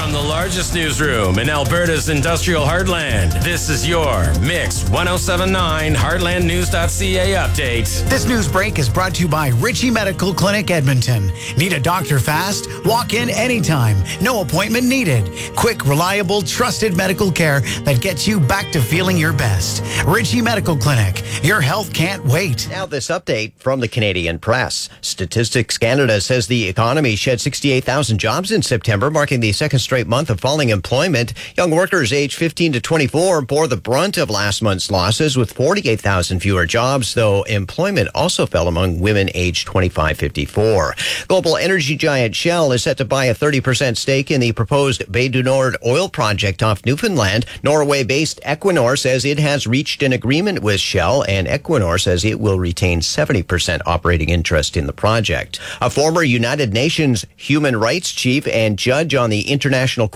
From the largest newsroom in Alberta's industrial heartland, this is your Mix 1079 Heartlandnews.ca update. This news break is brought to you by Ritchie Medical Clinic Edmonton. Need a doctor fast? Walk in anytime. No appointment needed. Quick, reliable, trusted medical care that gets you back to feeling your best. Ritchie Medical Clinic. Your health can't wait. Now this update from the Canadian Press. Statistics Canada says the economy shed 68,000 jobs in September, marking the second straight month of falling employment. Young workers aged 15 to 24 bore the brunt of last month's losses with 48,000 fewer jobs, though employment also fell among women aged 25-54. Global energy giant Shell is set to buy a 30% stake in the proposed Bay du Nord oil project off Newfoundland. Norway-based Equinor says it has reached an agreement with Shell, and Equinor says it will retain 70% operating interest in the project. A former United Nations human rights chief and judge on the International